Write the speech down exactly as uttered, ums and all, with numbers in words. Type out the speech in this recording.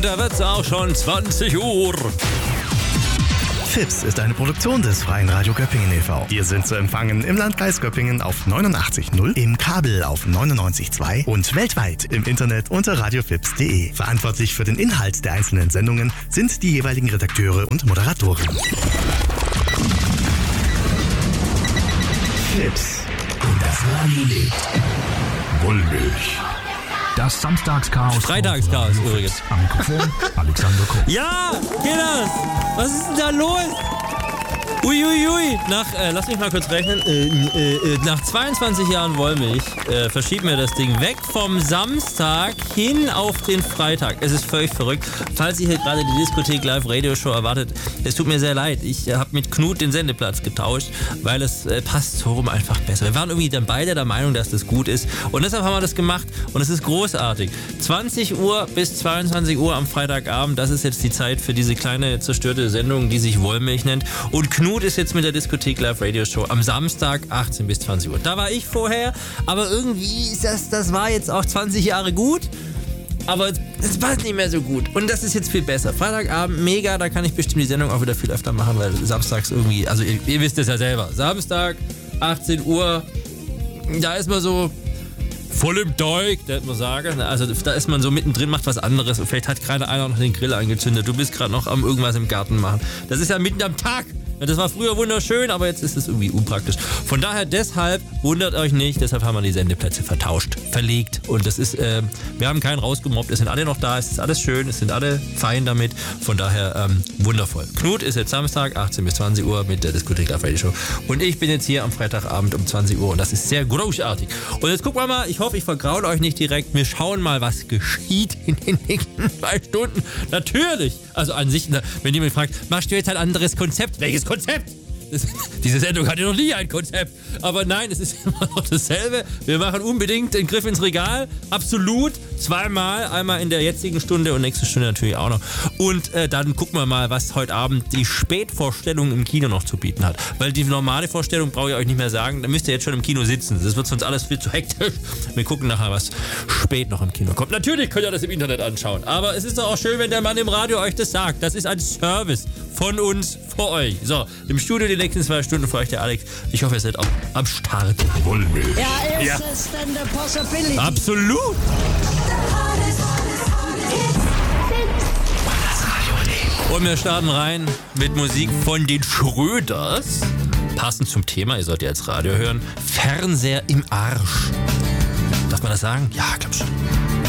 da wird's auch schon zwanzig Uhr. Fips ist eine Produktion des Freien Radio Göppingen e V. Wir sind zu empfangen im Landkreis Göppingen auf neunundachtzig Komma null, im Kabel auf neunundneunzig Komma zwei und weltweit im Internet unter radiofips punkt de. Verantwortlich für den Inhalt der einzelnen Sendungen sind die jeweiligen Redakteure und Moderatoren. Fips. Und das Radio lebt. Wollmilch. Das Samstagschaos. Freitagschaos übrigens. Am Mikrofon Alexander Koch. Ja, Kinders, was ist denn da los? Uiuiui, ui. nach, äh, lass mich mal kurz rechnen, äh, äh, äh, nach zweiundzwanzig Jahren Wollmilch äh, verschieben wir das Ding weg vom Samstag hin auf den Freitag. Es ist völlig verrückt. Falls ihr hier gerade die Diskothek Live Radio Show erwartet, es tut mir sehr leid. Ich äh, habe mit Knut den Sendeplatz getauscht, weil es äh, passt so rum einfach besser. Wir waren irgendwie dann beide der Meinung, dass das gut ist und deshalb haben wir das gemacht und es ist großartig. zwanzig Uhr bis zweiundzwanzig Uhr am Freitagabend, das ist jetzt die Zeit für diese kleine zerstörte Sendung, die sich Wollmilch nennt. Und Knut ist jetzt mit der Diskothek Live Radio Show am Samstag achtzehn bis zwanzig Uhr. Da war ich vorher, aber irgendwie ist das, das war jetzt auch zwanzig Jahre gut, aber es passt nicht mehr so gut. Und das ist jetzt viel besser. Freitagabend, mega, da kann ich bestimmt die Sendung auch wieder viel öfter machen, weil samstags irgendwie, also ihr, ihr wisst es ja selber, Samstag, achtzehn Uhr, da ist man so voll im Deug, das muss man sagen. Also da ist man so mittendrin, macht was anderes und vielleicht hat gerade einer noch den Grill angezündet. Du bist gerade noch am irgendwas im Garten machen. Das ist ja mitten am Tag. Das war früher wunderschön, aber jetzt ist es irgendwie unpraktisch. Von daher, deshalb, wundert euch nicht, deshalb haben wir die Sendeplätze vertauscht, verlegt. Und das ist, äh, wir haben keinen rausgemobbt, es sind alle noch da, es ist alles schön, es sind alle fein damit. Von daher, ähm, wundervoll. Knut ist jetzt Samstag, achtzehn bis zwanzig Uhr mit der Diskothek Live Radio Show. Und ich bin jetzt hier am Freitagabend um zwanzig Uhr und das ist sehr großartig. Und jetzt gucken wir mal, ich hoffe, ich vergraule euch nicht direkt. Wir schauen mal, was geschieht in den nächsten zwei Stunden. Natürlich, also an sich, wenn jemand fragt, machst du jetzt ein anderes Konzept? Welches Konzept? Das, diese Sendung hatte noch nie ein Konzept. Aber nein, es ist immer noch dasselbe. Wir machen unbedingt den Griff ins Regal. Absolut. Zweimal. Einmal in der jetzigen Stunde und nächste Stunde natürlich auch noch. Und äh, dann gucken wir mal, was heute Abend die Spätvorstellung im Kino noch zu bieten hat. Weil die normale Vorstellung brauche ich euch nicht mehr sagen. Da müsst ihr jetzt schon im Kino sitzen. Das wird sonst alles viel zu hektisch. Wir gucken nachher, was spät noch im Kino kommt. Natürlich könnt ihr das im Internet anschauen. Aber es ist doch auch schön, wenn der Mann im Radio euch das sagt. Das ist ein Service von uns für euch. So, im Studio die nächsten zwei Stunden für euch der Alex. Ich hoffe, ihr seid auch am Start. Wollmilch. Ja, ist Ja. es denn the possibility? Absolut. Und wir starten rein mit Musik von den Schröders. Passend zum Thema, ihr sollt ja als Radio hören. Fernseher im Arsch. Darf man das sagen? Ja, glaub schon.